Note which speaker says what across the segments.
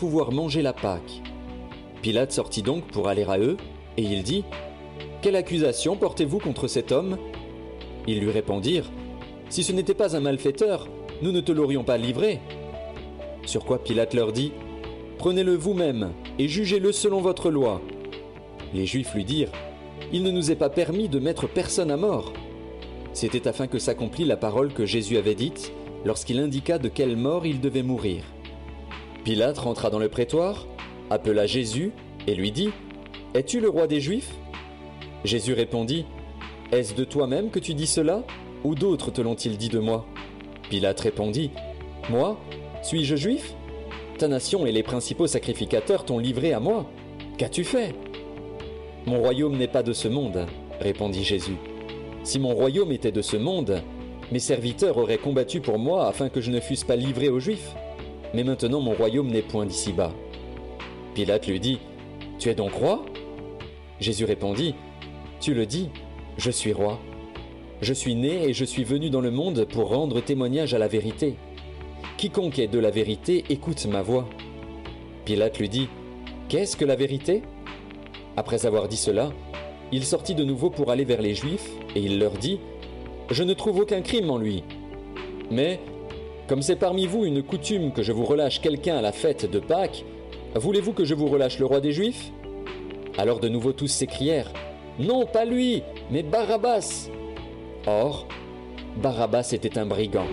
Speaker 1: pouvoir manger la Pâque. Pilate sortit donc pour aller à eux, et il dit « Quelle accusation portez-vous contre cet homme » Ils lui répondirent « Si ce n'était pas un malfaiteur, nous ne te l'aurions pas livré. » Sur quoi Pilate leur dit « Prenez-le vous-même et jugez-le selon votre loi. » Les Juifs lui dirent « Il ne nous est pas permis de mettre personne à mort. » C'était afin que s'accomplît la parole que Jésus avait dite lorsqu'il indiqua de quelle mort il devait mourir. Pilate rentra dans le prétoire, appela Jésus et lui dit « Es-tu le roi des Juifs » Jésus répondit « Est-ce de toi-même que tu dis cela, ou d'autres te l'ont-ils dit de moi ?» Pilate répondit « Moi, suis-je juif ? Ta nation et les principaux sacrificateurs t'ont livré à moi. Qu'as-tu fait ?» « Mon royaume n'est pas de ce monde, » répondit Jésus. « Si mon royaume était de ce monde, mes serviteurs auraient combattu pour moi afin que je ne fusse pas livré aux Juifs. Mais maintenant mon royaume n'est point d'ici-bas. » Pilate lui dit « Tu es donc roi ?» Jésus répondit « Tu le dis, je suis roi. Je suis né et je suis venu dans le monde pour rendre témoignage à la vérité. Quiconque est de la vérité écoute ma voix. » Pilate lui dit « Qu'est-ce que la vérité ?» Après avoir dit cela, il sortit de nouveau pour aller vers les Juifs, et il leur dit « Je ne trouve aucun crime en lui. Mais, comme c'est parmi vous une coutume que je vous relâche quelqu'un à la fête de Pâques, voulez-vous que je vous relâche le roi des Juifs ?» Alors de nouveau tous s'écrièrent « Non, pas lui, mais Barabbas !» Or, Barabbas était un brigand.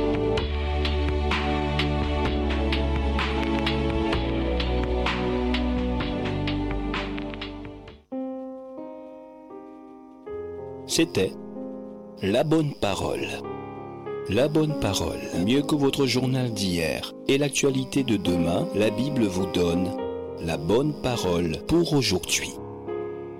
Speaker 2: C'était La Bonne Parole. La Bonne Parole, mieux que votre journal d'hier et l'actualité de demain, la Bible vous donne la bonne parole pour aujourd'hui.